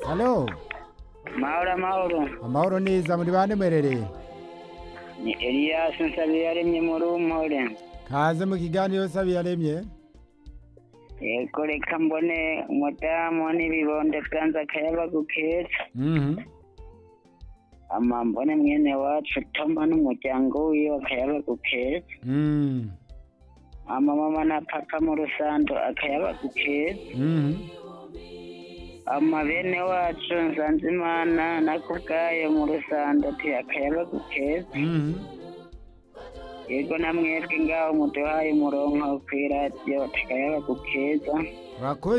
Halo, Mahoro. amahoro neza muri bande mwerereye? Ni Elias Nsabiyaremye muri Umore. Kaze mu kiganiro Sabiyaremye. Yego reka mbone umudamu n'ibibondo bwanza akayabagu keza. Ama mbone mwene wacu Toma n'umuryango wiwe akayabagu keza. Ama mama na papa mu Rusando akayabagu keza. Ama bene wacu Nsanzimana na Kubwayo mu Rusando ati akayabagu keza. Yego namwebwe ngaho muduhaye umurongo kw'iradiyo akayabagu keza. Urakoze.